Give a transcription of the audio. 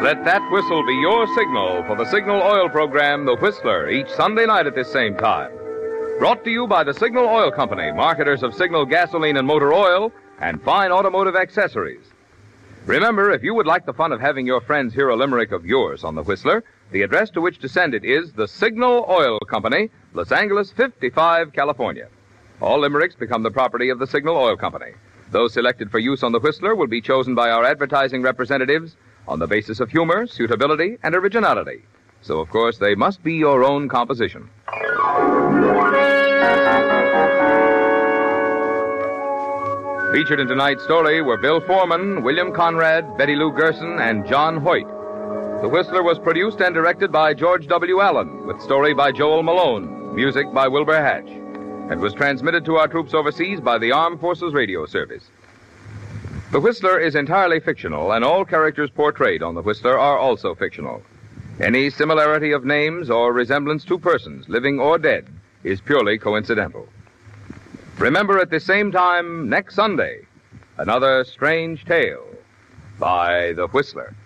Let that whistle be your signal for the Signal Oil program, The Whistler, each Sunday night at this same time. Brought to you by the Signal Oil Company, marketers of Signal gasoline and motor oil and fine automotive accessories. Remember, if you would like the fun of having your friends hear a limerick of yours on The Whistler, the address to which to send it is the Signal Oil Company, Los Angeles 55, California. All limericks become the property of the Signal Oil Company. Those selected for use on The Whistler will be chosen by our advertising representatives on the basis of humor, suitability, and originality. So, of course, they must be your own composition. Featured in tonight's story were Bill Foreman, William Conrad, Betty Lou Gerson, and John Hoyt. The Whistler was produced and directed by George W. Allen, with story by Joel Malone, music by Wilbur Hatch, and was transmitted to our troops overseas by the Armed Forces Radio Service. The Whistler is entirely fictional, and all characters portrayed on The Whistler are also fictional. Any similarity of names or resemblance to persons, living or dead, is purely coincidental. Remember at the same time next Sunday, another strange tale by The Whistler.